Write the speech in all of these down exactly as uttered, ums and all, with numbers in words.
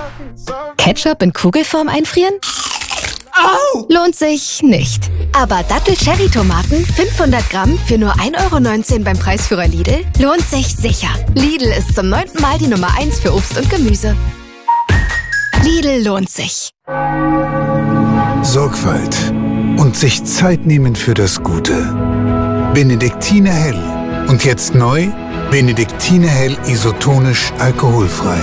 Ketchup in Kugelform einfrieren? Au! Lohnt sich nicht. Aber Dattel-Cherry-Tomaten fünfhundert Gramm für nur ein Euro neunzehn beim Preisführer Lidl lohnt sich sicher. Lidl ist zum neunten Mal die Nummer eins für Obst und Gemüse. Lidl lohnt sich. Sorgfalt und sich Zeit nehmen für das Gute. Benediktiner Hell. Und jetzt neu, Benediktiner Hell isotonisch alkoholfrei.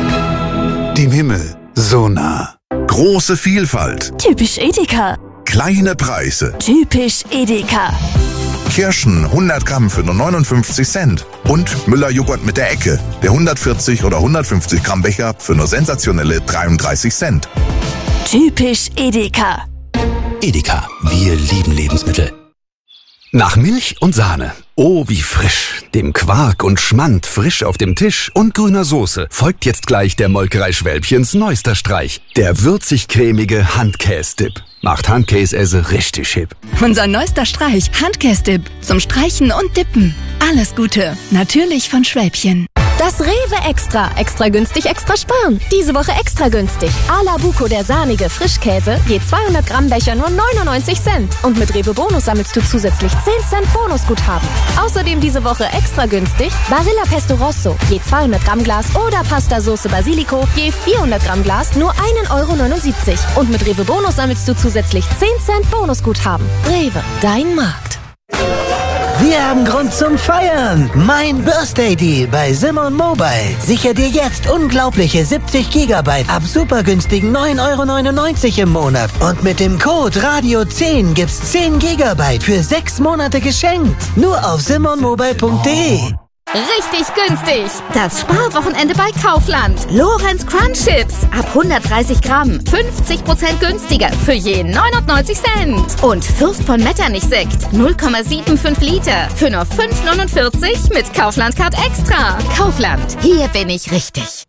Dem Himmel so nah. Große Vielfalt. Typisch Edeka. Kleine Preise. Typisch Edeka. Kirschen hundert Gramm für nur neunundfünfzig Cent. Und Müller-Joghurt mit der Ecke. Der hundertvierzig oder hundertfünfzig Gramm Becher für nur sensationelle dreiunddreißig Cent. Typisch Edeka. Edeka, wir lieben Lebensmittel. Nach Milch und Sahne. Oh, wie frisch. Dem Quark und Schmand frisch auf dem Tisch und grüner Soße folgt jetzt gleich der Molkerei Schwälbchens neuester Streich. Der würzig-cremige Handkäse-Dip. Macht Handkäse richtig hip. Unser neuester Streich, Handkäse-Dip. Zum Streichen und Dippen. Alles Gute. Natürlich von Schwälbchen. Das Rewe Extra. Extra günstig, extra sparen. Diese Woche extra günstig. Ala Buco, der sahnige Frischkäse, je zweihundert Gramm Becher nur neunundneunzig Cent. Und mit Rewe Bonus sammelst du zusätzlich zehn Cent Bonusguthaben. Außerdem diese Woche extra günstig Barilla Pesto Rosso, je zweihundert Gramm Glas oder Pasta Soße Basilico, je vierhundert Gramm Glas nur ein Euro neunundsiebzig. Und mit Rewe Bonus sammelst du zusätzlich zehn Cent Bonusguthaben. Rewe, dein Markt. Wir haben Grund zum Feiern. Mein Birthday Deal bei Simon Mobile. Sicher dir jetzt unglaubliche siebzig Gigabyte ab super günstigen neun Euro neunundneunzig im Monat. Und mit dem Code Radio zehn gibt's zehn Gigabyte für sechs Monate geschenkt. Nur auf simon mobile punkt de. Richtig günstig. Das Sparwochenende bei Kaufland. Lorenz Crunch Chips ab hundertdreißig Gramm. fünfzig Prozent günstiger für je neunundneunzig Cent. Und Fürst von Metternich Sekt null Komma fünfundsiebzig Liter für nur fünf neunundvierzig mit Kaufland Card Extra. Kaufland, hier bin ich richtig.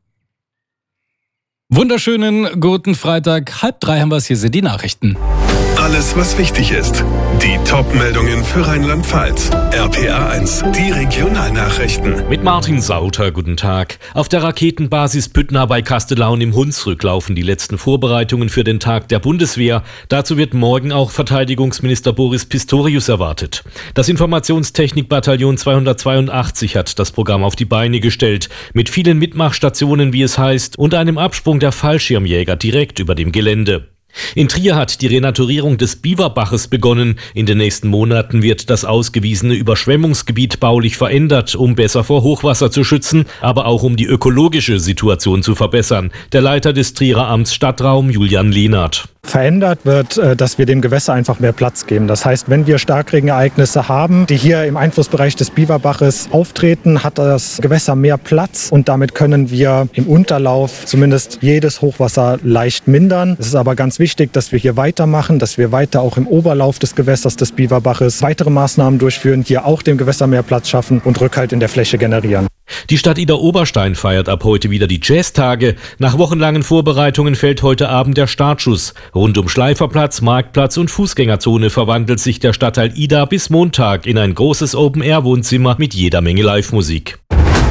Wunderschönen guten Freitag. Halb drei haben wir es. Hier sind die Nachrichten. Alles, was wichtig ist. Die Top-Meldungen für Rheinland-Pfalz. R P A eins, die Regionalnachrichten. Mit Martin Sauter, guten Tag. Auf der Raketenbasis Püttner bei Kastelaun im Hunsrück laufen die letzten Vorbereitungen für den Tag der Bundeswehr. Dazu wird morgen auch Verteidigungsminister Boris Pistorius erwartet. Das Informationstechnik-Bataillon zweihundertzweiundachtzig hat das Programm auf die Beine gestellt. Mit vielen Mitmachstationen, wie es heißt, und einem Absprung der Fallschirmjäger direkt über dem Gelände. In Trier hat die Renaturierung des Biberbaches begonnen. In den nächsten Monaten wird das ausgewiesene Überschwemmungsgebiet baulich verändert, um besser vor Hochwasser zu schützen, aber auch um die ökologische Situation zu verbessern. Der Leiter des Trierer Amts Stadtraum, Julian Lehnert. Verändert wird, dass wir dem Gewässer einfach mehr Platz geben. Das heißt, wenn wir Starkregenereignisse haben, die hier im Einflussbereich des Biberbaches auftreten, hat das Gewässer mehr Platz und damit können wir im Unterlauf zumindest jedes Hochwasser leicht mindern. Es ist aber ganz wichtig, dass wir hier weitermachen, dass wir weiter auch im Oberlauf des Gewässers des Biberbaches weitere Maßnahmen durchführen, hier auch dem Gewässer mehr Platz schaffen und Rückhalt in der Fläche generieren. Die Stadt Idar-Oberstein feiert ab heute wieder die Jazztage. Nach wochenlangen Vorbereitungen fällt heute Abend der Startschuss. Rund um Schleiferplatz, Marktplatz und Fußgängerzone verwandelt sich der Stadtteil Idar bis Montag in ein großes Open-Air-Wohnzimmer mit jeder Menge Live-Musik.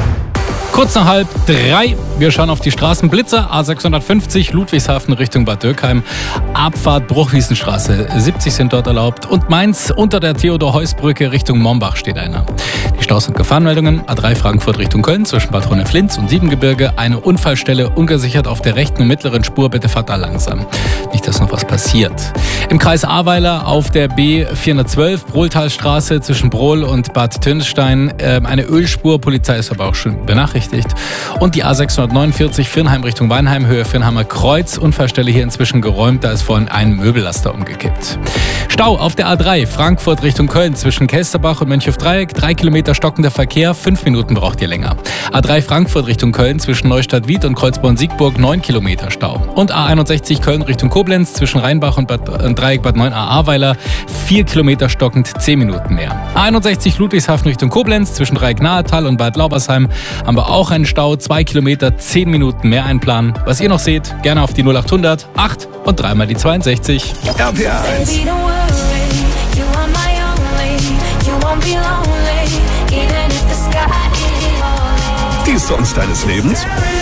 Kurz nach halb drei. Wir schauen auf die Straßen. Blitzer, A sechshundertfünfzig, Ludwigshafen Richtung Bad Dürkheim. Abfahrt Bruchwiesenstraße, siebzig sind dort erlaubt. Und Mainz unter der Theodor-Heuss-Brücke Richtung Mombach steht einer. Die Staus- und Gefahrenmeldungen. A drei Frankfurt Richtung Köln zwischen Bad Ronneflinz und Siebengebirge. Eine Unfallstelle ungesichert auf der rechten und mittleren Spur. Bitte fahrt da langsam. Nicht, dass noch was passiert. Im Kreis Ahrweiler auf der B vierhundertzwölf, Brohltalstraße zwischen Brohl und Bad Tönstein. Äh, eine Ölspur. Polizei ist aber auch schon benachrichtigt. Und die A sechshundertneunundvierzig Firnheim Richtung Weinheim, Höhe Firnheimer Kreuz. Unfallstelle hier inzwischen geräumt, da ist vorhin ein Möbellaster umgekippt. Stau auf der A drei, Frankfurt Richtung Köln zwischen Kelsterbach und Mönchhofdreieck. Drei Kilometer stockender Verkehr, fünf Minuten braucht ihr länger. A drei Frankfurt Richtung Köln zwischen Neustadt-Wied und Kreuzborn-Siegburg, neun Kilometer Stau. Und A einundsechzig Köln Richtung Koblenz zwischen Rheinbach und, Bad, und Dreieck Bad neun a Ahrweiler, vier Kilometer stockend, zehn Minuten mehr. A einundsechzig Ludwigshafen Richtung Koblenz zwischen Dreieck Nahetal und Bad Laubersheim haben wir auch einen Stau, zwei Kilometer, zehn Minuten mehr einplanen. Was ihr noch seht, gerne auf die null achthundert, acht und dreimal die zweiundsechzig. R P A eins. Die Songs deines Lebens?